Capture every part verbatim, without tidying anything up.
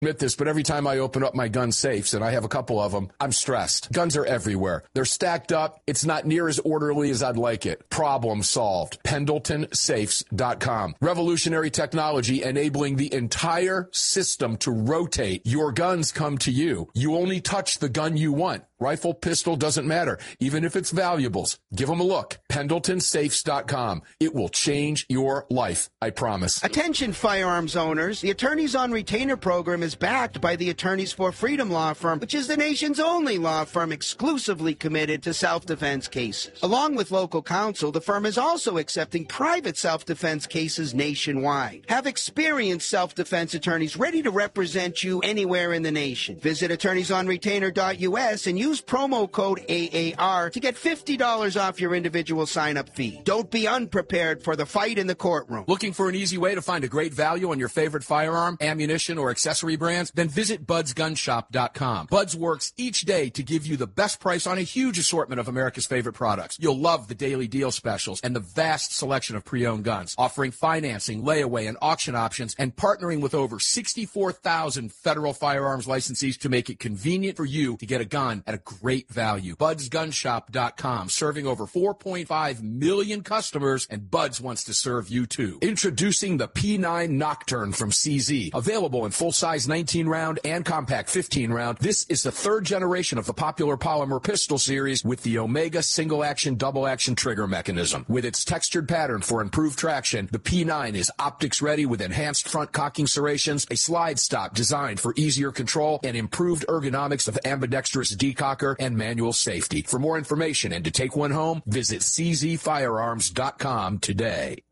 Admit this, but every time I open up my gun safes, and I have a couple of them, I'm stressed. Guns are everywhere. They're stacked up. It's not near as orderly as I'd like it. Problem solved. Pendleton Safes dot com. Revolutionary technology enabling the entire system to rotate. Your guns come to you. You only touch the gun you want. Rifle, pistol, doesn't matter. Even if it's valuables. Give them a look. Pendleton Safes dot com. It will change your life. I promise. Attention firearms owners. The Attorneys on Retainer program is backed by the Attorneys for Freedom law firm, which is the nation's only law firm exclusively committed to self-defense cases. Along with local counsel, the firm is also accepting private self-defense cases nationwide. Have experienced self-defense attorneys ready to represent you anywhere in the nation. Visit attorneys on retainer dot U S and use promo code A A R to get fifty dollars off your individual sign-up fee. Don't be unprepared for the fight in the courtroom. Looking for an easy way to find a great value on your favorite firearm, ammunition, or accessory brands? Then visit buds gun shop dot com. Buds works each day to give you the best price on a huge assortment of America's favorite products. You'll love the daily deal specials and the vast selection of pre-owned guns, offering financing, layaway, and auction options, and partnering with over sixty-four thousand federal firearms licensees to make it convenient for you to get a gun at a great value. buds gun shop dot com, serving over four point five million customers, and Buds wants to serve you too. Introducing the P nine Nocturne from C Z. Available in full-size nineteen round and compact fifteen round. This is the third generation of the popular polymer pistol series with the Omega single-action, double-action trigger mechanism. With its textured pattern for improved traction, the P nine is optics-ready with enhanced front cocking serrations, a slide stop designed for easier control, and improved ergonomics of ambidextrous decocker and manual safety. For more information and to take one home, visit c z firearms dot com today.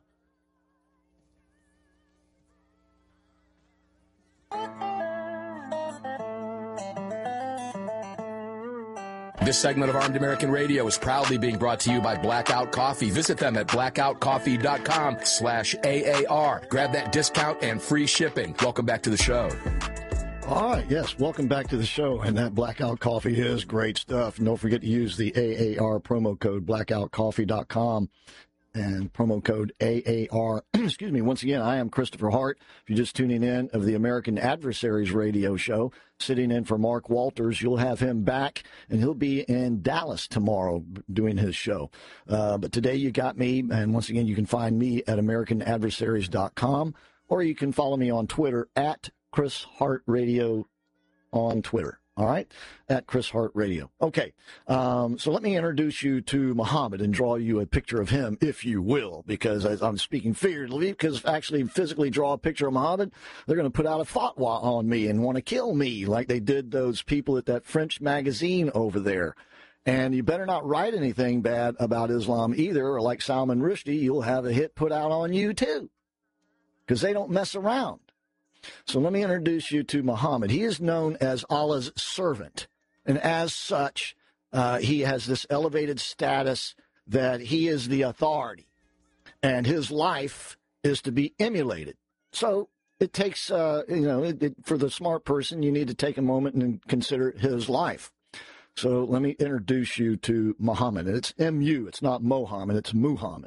This segment of Armed American Radio is proudly being brought to you by Blackout Coffee. Visit them at blackout coffee dot com slash A A R. Grab that discount and free shipping. Welcome back to the show. All right, yes, welcome back to the show. And that Blackout Coffee is great stuff. And don't forget to use the A A R promo code, blackout coffee dot com. And promo code A A R. Excuse me. Once again, I am Christopher Hart. If you're just tuning in of the American Adversaries radio show, sitting in for Mark Walters, you'll have him back, and he'll be in Dallas tomorrow doing his show. Uh, but today you got me, and once again, you can find me at american adversaries dot com, or you can follow me on Twitter at Chris Hart Radio on Twitter. All right, at Chris Hart Radio. Okay, um, so let me introduce you to Muhammad and draw you a picture of him, if you will, because as I'm speaking figuratively, because actually physically draw a picture of Muhammad, they're going to put out a fatwa on me and want to kill me like they did those people at that French magazine over there. And you better not write anything bad about Islam either, or like Salman Rushdie, you'll have a hit put out on you too, because they don't mess around. So let me introduce you to Muhammad. He is known as Allah's servant, and as such, uh, he has this elevated status that he is the authority, and his life is to be emulated. So it takes, uh, you know, it, it, for the smart person, you need to take a moment and consider his life. So let me introduce you to Muhammad. It's M U. It's not Mohammed. It's Muhammad.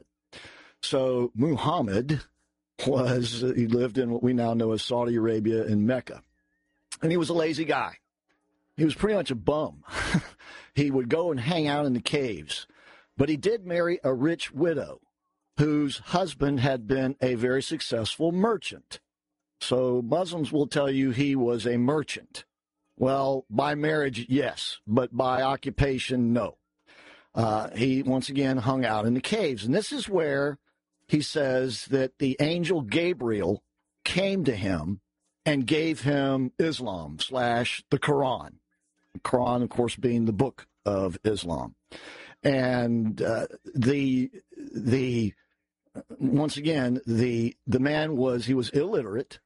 So Muhammad was, he lived in what we now know as Saudi Arabia in Mecca. And he was a lazy guy. He was pretty much a bum. He would go and hang out in the caves. But he did marry a rich widow whose husband had been a very successful merchant. So Muslims will tell you he was a merchant. Well, by marriage, yes, but by occupation, no. Uh, he, once again, hung out in the caves. And this is where he says that the angel Gabriel came to him and gave him Islam slash the Quran. The Quran, of course, being the book of Islam. And uh, the the once again, the the man was, he was illiterate,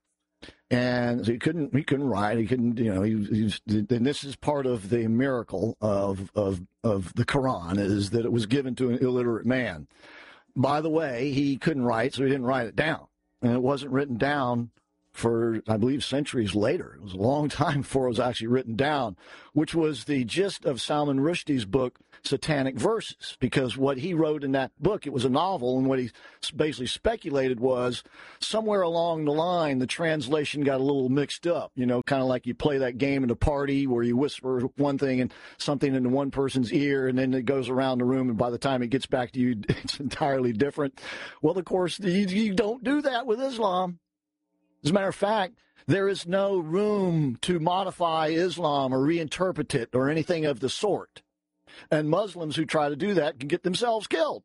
and so he couldn't he couldn't write. He couldn't, you know, he, he was, and this is part of the miracle of of of the Quran, is that it was given to an illiterate man. By the way, he couldn't write, so he didn't write it down. And it wasn't written down for, I believe, centuries later. It was a long time before it was actually written down, which was the gist of Salman Rushdie's book, satanic verses, because what he wrote in that book, it was a novel, and what he basically speculated was somewhere along the line the translation got a little mixed up, you know, kind of like you play that game at a party where you whisper one thing and something into one person's ear, and then it goes around the room, and by the time it gets back to you, it's entirely different. Well, of course, you, you don't do that with Islam. As a matter of fact, there is no room to modify Islam or reinterpret it or anything of the sort. And Muslims who try to do that can get themselves killed.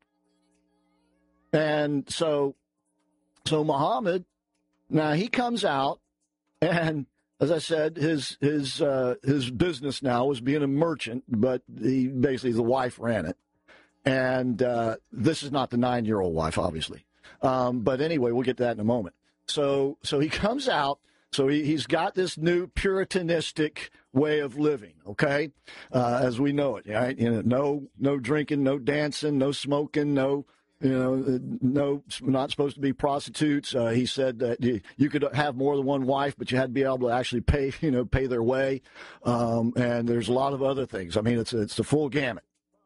And so, so Muhammad, now he comes out, and as I said, his his uh, his business now was being a merchant, but he basically the wife ran it. And uh, this is not the nine-year-old wife, obviously. Um, but anyway, we'll get to that in a moment. So, so he comes out. So he, he's got this new puritanistic way of living, okay, uh, as we know it, right? You know, no, no drinking, no dancing, no smoking, no, you know, no, not supposed to be prostitutes. Uh, he said that you, you could have more than one wife, but you had to be able to actually pay, you know, pay their way. Um, and there's a lot of other things. I mean, it's it's the full gamut.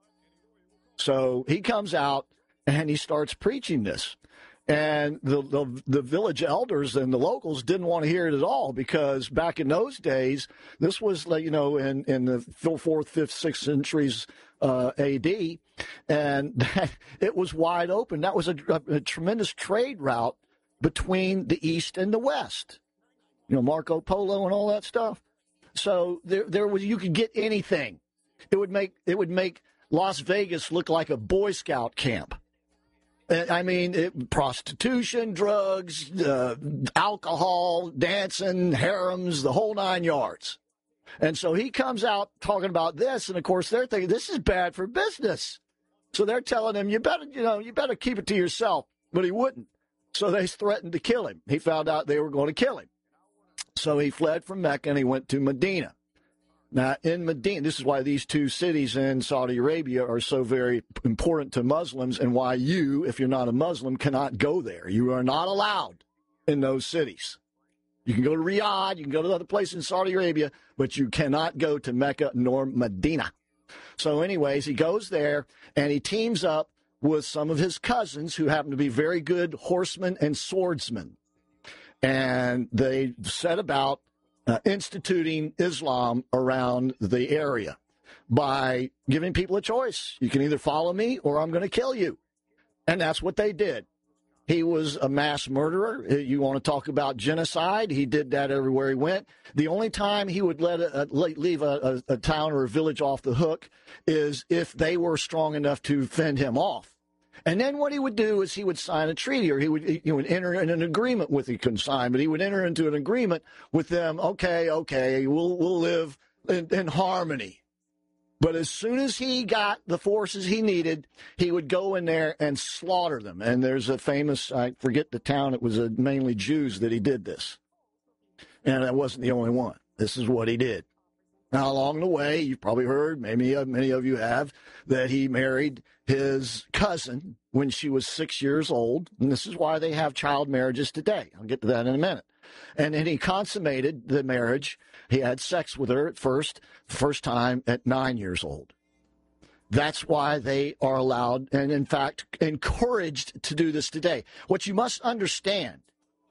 So he comes out and he starts preaching this. And the, the the village elders and the locals didn't want to hear it at all, because back in those days, this was, like, you know, in, in the fourth, fifth, sixth centuries uh, A D, and it was wide open. That was a, a, a tremendous trade route between the East and the West. You know, Marco Polo and all that stuff. So there there was, you could get anything. It would make it would make Las Vegas look like a Boy Scout camp. I mean, it, prostitution, drugs, uh, alcohol, dancing, harems, the whole nine yards. And so he comes out talking about this, and of course they're thinking this is bad for business. So they're telling him, you better, you know, you better keep it to yourself. But he wouldn't. So they threatened to kill him. He found out they were going to kill him. So he fled from Mecca and he went to Medina. Now, in Medina, this is why these two cities in Saudi Arabia are so very important to Muslims, and why you, if you're not a Muslim, cannot go there. You are not allowed in those cities. You can go to Riyadh, you can go to other places in Saudi Arabia, but you cannot go to Mecca nor Medina. So anyways, he goes there, and he teams up with some of his cousins who happen to be very good horsemen and swordsmen. And they set about Uh, instituting Islam around the area by giving people a choice. You can either follow me or I'm going to kill you. And that's what they did. He was a mass murderer. You want to talk about genocide? He did that everywhere he went. The only time he would let a, a, leave a, a, a town or a village off the hook is if they were strong enough to fend him off. And then what he would do is he would sign a treaty, or he would he would enter in an agreement with, he couldn't sign, but he would enter into an agreement with them. Okay, okay, we'll we'll live in, in harmony. But as soon as he got the forces he needed, he would go in there and slaughter them. And there's a famous, I forget the town, it was a, mainly Jews that he did this. And that wasn't the only one. This is what he did. Now, along the way, you've probably heard, maybe many of you have, that he married his cousin when she was six years old. And this is why they have child marriages today. I'll get to that in a minute. And then he consummated the marriage. He had sex with her at first, first time at nine years old. That's why they are allowed and, in fact, encouraged to do this today. What you must understand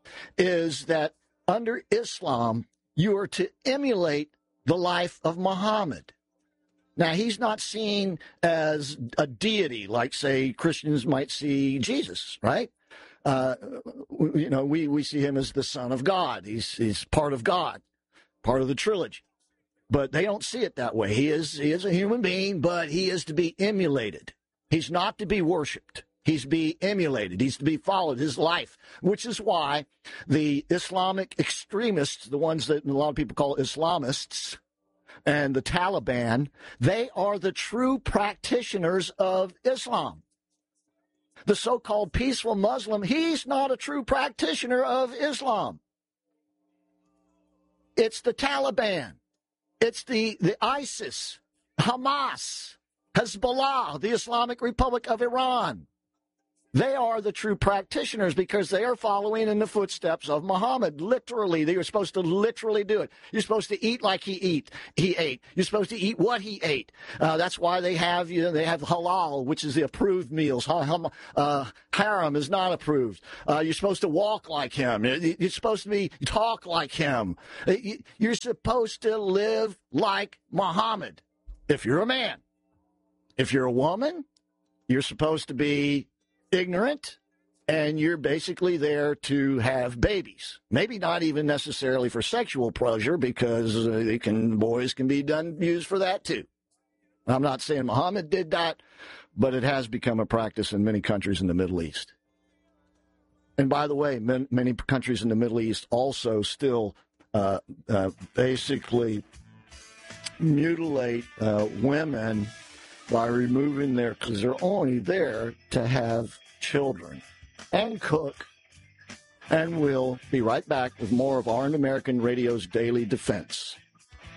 is that under Islam, you are to emulate the life of Muhammad. Now, he's not seen as a deity like, say, Christians might see Jesus, right? Uh, you know, we, we see him as the Son of God. He's he's part of God, part of the trilogy. But they don't see it that way. He is he is a human being, but he is to be emulated. He's not to be worshipped. He's to be emulated. He's to be followed, his life, which is why the Islamic extremists, the ones that a lot of people call Islamists, and the Taliban, they are the true practitioners of Islam. The so-called peaceful Muslim, he's not a true practitioner of Islam. It's the Taliban. It's the, the ISIS, Hamas, Hezbollah, the Islamic Republic of Iran. They are the true practitioners because they are following in the footsteps of Muhammad. Literally, they were supposed to literally do it. You're supposed to eat like he eat. He ate. You're supposed to eat what he ate. Uh, that's why they have you know they have halal, which is the approved meals. Uh, haram is not approved. Uh, you're supposed to walk like him. You're supposed to be talk like him. You're supposed to live like Muhammad. If you're a man, if you're a woman, you're supposed to be ignorant, and you're basically there to have babies. Maybe not even necessarily for sexual pleasure, because uh, it can, boys can be done used for that too. I'm not saying Muhammad did that, but it has become a practice in many countries in the Middle East. And by the way, man, many countries in the Middle East also still uh, uh, basically mutilate uh, women by removing their, because they're only there to have children and cook. And we'll be right back with more of Armed American Radio's Daily Defense.